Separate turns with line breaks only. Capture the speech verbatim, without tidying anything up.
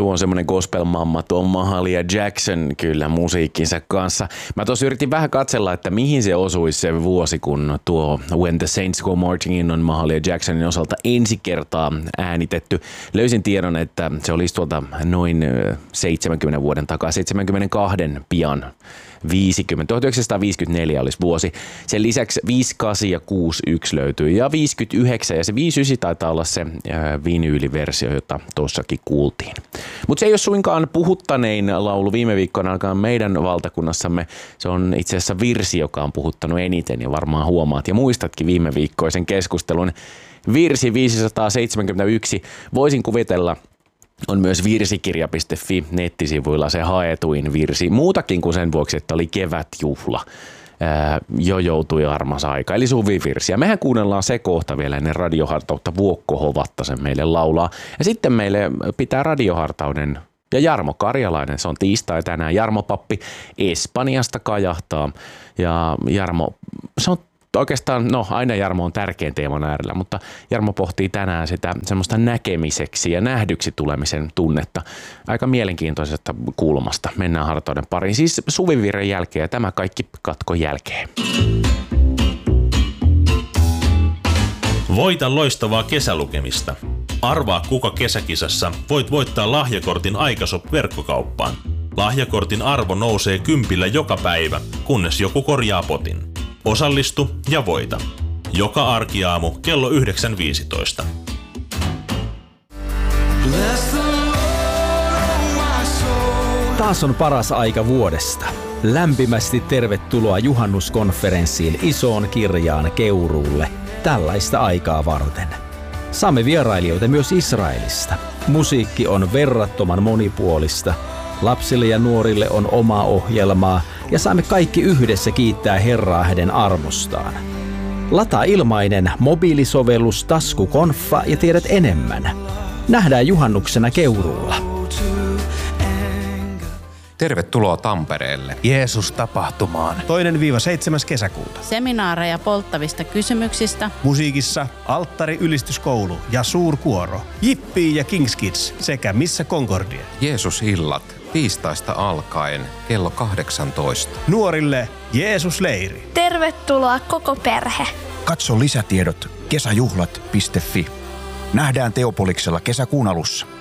tuo on semmoinen gospel-mamma, tuo Mahalia Jackson kyllä musiikkinsa kanssa. Mä tuossa yritin vähän katsella, että mihin se osuisi se vuosi, kun tuo When the Saints Go Marching In on Mahalia Jacksonin osalta ensi kertaa äänitetty. Löysin tiedon, että se olisi tuolta noin seitsemänkymmenen vuoden takaa, seitsemänkymmentäkaksi pian. viisikymmentä, tuhatyhdeksänsataaviisikymmentäneljä olisi vuosi. Sen lisäksi viisikymmentäkahdeksan ja kuusikymmentäyksi löytyy ja viisikymmentäyhdeksän ja se viisikymmentäyhdeksän taitaa olla se vinyyliversio, jota tuossakin kuultiin. Mutta se ei ole suinkaan puhuttanein laulu viime viikkoina alkaan meidän valtakunnassamme. Se on itse asiassa virsi, joka on puhuttanut eniten ja varmaan huomaat ja muistatkin viime viikkoisen keskustelun. Virsi viisisataaseitsemänkymmentäyksi. Voisin kuvitella, on myös virsikirja piste fi nettisivuilla se haetuin virsi. Muutakin kuin sen vuoksi, että oli kevätjuhla. Ää, jo joutui armas aika, eli suvivirsi. Ja mehän kuunnellaan se kohta vielä ennen radiohartautta. Vuokko Hovattasen meille laulaa. Ja sitten meille pitää radiohartauden ja Jarmo Karjalainen, se on tiistai tänään. Jarmo Pappi Espanjasta kajahtaa. Ja Jarmo, se on oikeastaan, no aina Jarmo on tärkein teeman äärellä, mutta Jarmo pohtii tänään sitä semmoista näkemiseksi ja nähdyksi tulemisen tunnetta. Aika mielenkiintoisesta kulmasta. Mennään hartauden pariin. Siis suvivirren jälkeen ja tämä kaikki katkon jälkeen.
Voita loistavaa kesälukemista. Arvaa kuka kesäkisassa voit voittaa lahjakortin Aikashop-verkkokauppaan. Lahjakortin arvo nousee kympillä joka päivä, kunnes joku korjaa potin. Osallistu ja voita. Joka arkiaamu kello yhdeksän viisitoista.
Taas on paras aika vuodesta. Lämpimästi tervetuloa juhannuskonferenssiin Isoon Kirjaan Keuruulle tällaista aikaa varten. Saamme vierailijoita myös Israelista. Musiikki on verrattoman monipuolista. Lapsille ja nuorille on oma ohjelmaa ja saamme kaikki yhdessä kiittää Herraa hänen armostaan. Lataa ilmainen mobiilisovellus Taskukonfa ja tiedät enemmän. Nähdään juhannuksena Keuruulla.
Tervetuloa Tampereelle.
Jeesus-tapahtumaan. Toinen viiva seitsemäs kesäkuuta.
Seminaareja polttavista kysymyksistä.
Musiikissa Alttari ylistyskoulu ja suurkuoro. Jippi ja Kings Kids sekä Missä Concordia.
Jeesus-illat tiistaista alkaen kello kahdeksantoista.
Nuorille Jeesus-leiri.
Tervetuloa koko perhe.
Katso lisätiedot kesäjuhlat piste fi. Nähdään Teopoliksella kesäkuun alussa.